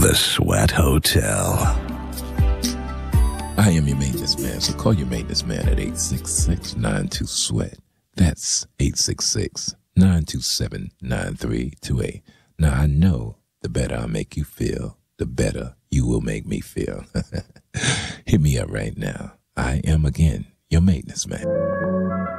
The Sweat Hotel. I am your maintenance man, so call your maintenance man at 866-92-SWEAT. That's 866-927-9328. Now, I know the better I make you feel, the better you will make me feel. Hit me up right now. I am, again, your maintenance man.